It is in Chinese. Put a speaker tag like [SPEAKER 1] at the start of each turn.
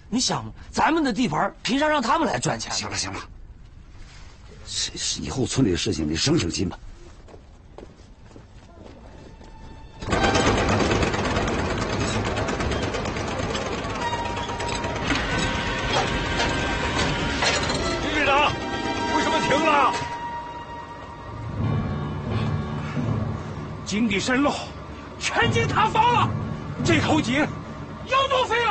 [SPEAKER 1] 你想嘛，咱们的地盘凭啥让他们来赚钱？
[SPEAKER 2] 行了行了，以后村里的事情你省省心吧。
[SPEAKER 3] 李队长，为什么停了？井底渗漏，全井塌方了，这口井要作废了。